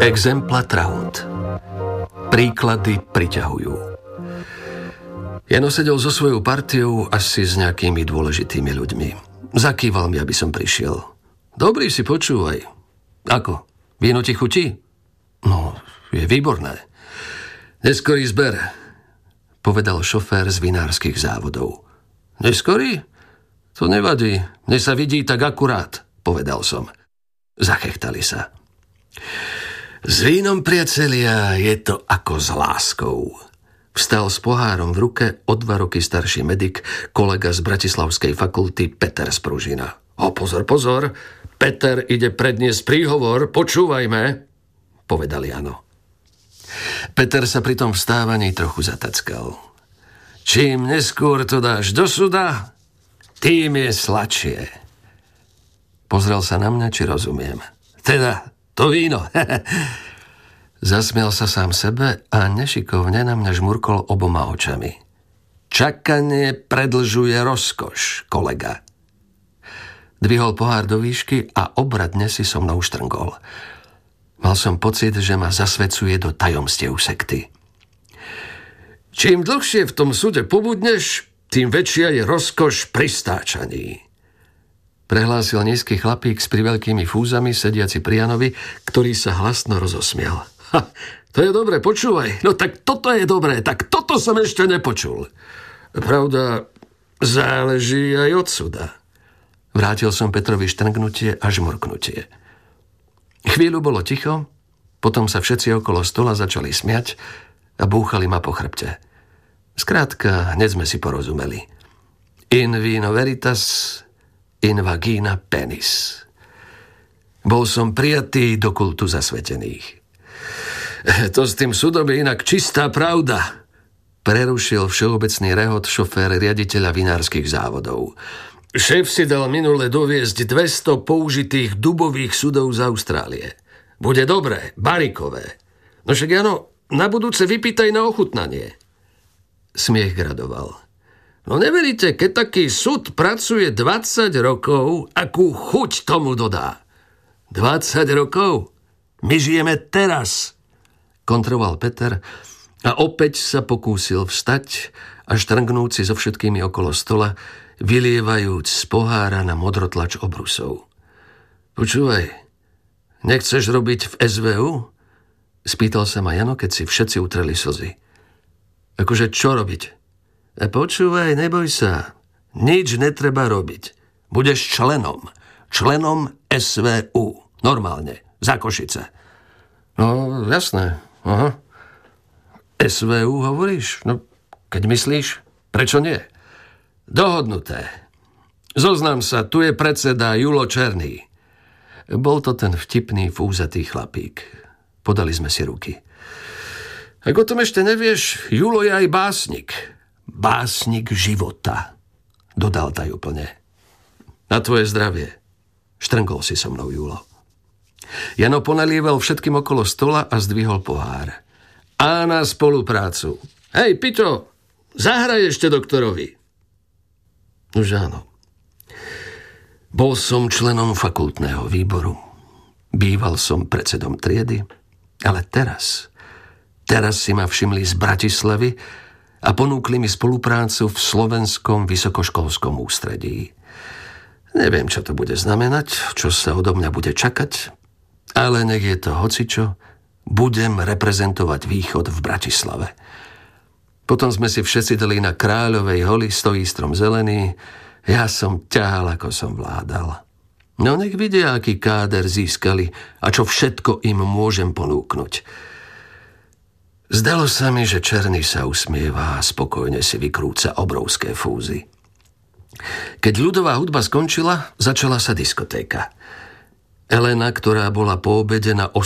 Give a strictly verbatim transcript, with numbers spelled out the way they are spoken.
Exempla traunt. Príklady priťahujú. Jano sedel so svojou partiou asi s nejakými dôležitými ľuďmi. Zakýval mi, aby som prišiel. Dobrý, si počúvaj. Ako? Víno ti chutí? No, je výborné. Neskorý zber, povedal šofér z vinárskych závodov. Neskorý? To nevadí. Mne sa vidí tak akurát, povedal som. Zachechtali sa. S vínom, priatelia, je to ako s láskou. Vstal s pohárom v ruke o dva roky starší medik, kolega z Bratislavskej fakulty Peter z Pružina. O, pozor, pozor, Peter ide predniesť príhovor, počúvajme, povedal Jano. Peter sa pri tom vstávaní trochu zatackal. Čím neskôr to dáš do suda, tým je sladšie. Pozrel sa na mňa, či rozumiem. Teda, to víno. Zasmial sa sám sebe a nešikovne na mňa žmurkol oboma očami. Čakanie predlžuje rozkoš, kolega. Dvihol pohár do výšky a obradne si so mnou štrngol. Mal som pocit, že ma zasvecuje do tajomstiev sekty. Čím dlhšie v tom súde pobudneš, tým väčšia je rozkoš pri stáčaní. Prehlásil nízky chlapík s priveľkými fúzami, sediaci pri Janovi, ktorý sa hlasno rozosmiel. Ha, to je dobre, počúvaj. No tak toto je dobré, tak toto som ešte nepočul. Pravda, záleží aj od súda. Vrátil som Petrovi štrngnutie a žmurknutie. Chvíľu bolo ticho, potom sa všetci okolo stola začali smiať a búchali ma po chrbte. Skrátka, hneď sme si porozumeli. In vino veritas, in vagina penis. Bol som prijatý do kultu zasvetených. To s tým súdom je inak čistá pravda, prerušil všeobecný rehot šofér riaditeľa vinárskych závodov. Šéf si dal minule doviesť dvesto použitých dubových sudov z Austrálie. Bude dobré, barikové. No však Jano, na budúce vypýtaj na ochutnanie. Smiech gradoval. No neveríte, keď taký sud pracuje dvadsať rokov, akú chuť tomu dodá? dvadsať rokov? My žijeme teraz, kontroval Peter a opäť sa pokúsil vstať a štrngnúci so všetkými okolo stola, vylievajúc z pohára na modrotlač obrusov. Počúvaj, nechceš robiť v es vé ú? Spýtal sa ma Jano, keď si všetci utreli slzy. Akože čo robiť? A počúvaj, neboj sa. Nič netreba robiť. Budeš členom. Členom es vé ú. Normálne. Za Košice. No, jasné. Aha. es vé ú hovoríš? No, keď myslíš, prečo nie? Dohodnuté. Zoznam sa, tu je predseda Julo Černý. Bol to ten vtipný, fúzatý chlapík. Podali sme si ruky. Ak o tom ešte nevieš, Julo je aj básnik. Básnik života, dodal tajúplne. Na tvoje zdravie. Štrngol si so mnou, Julo. Jano ponalieval všetkým okolo stola a zdvihol pohár. A na spoluprácu. Hej, Pito, zahraj ešte doktorovi. Už áno. Bol som členom fakultného výboru. Býval som predsedom triedy, ale teraz, teraz si ma všimli z Bratislavy a ponúkli mi spoluprácu v Slovenskom vysokoškolskom ústredí. Neviem, čo to bude znamenať, čo sa odo mňa bude čakať, ale nech je to hocičo, budem reprezentovať východ v Bratislave. Potom sme si všetci dali na Kráľovej holi, stojí strom zelený, ja som ťahal, ako som vládal. No nech vidia, aký káder získali a čo všetko im môžem ponúknuť. Zdalo sa mi, že Černý sa usmieva a spokojne si vykrúca obrovské fúzy. Keď ľudová hudba skončila, začala sa diskotéka. Elena, ktorá bola po obede na